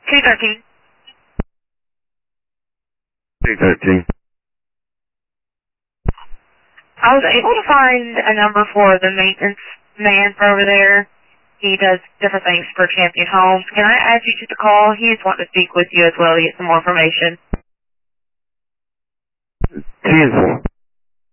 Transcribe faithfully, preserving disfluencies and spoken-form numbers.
two thirteen. two thirteen. I was able to find a number for the maintenance man for over there. He does different things for Champion Homes. Can I add you to the call? He is wanting to speak with you as well to get some more information. ten four.